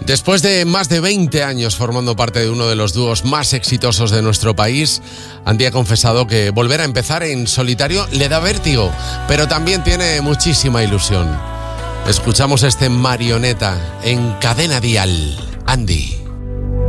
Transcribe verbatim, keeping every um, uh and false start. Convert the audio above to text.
Después de más de veinte años formando parte de uno de los dúos más exitosos de nuestro país, Andy ha confesado que volver a empezar en solitario le da vértigo, pero también tiene muchísima ilusión. Escuchamos este Marioneta en Cadena Dial. Andy.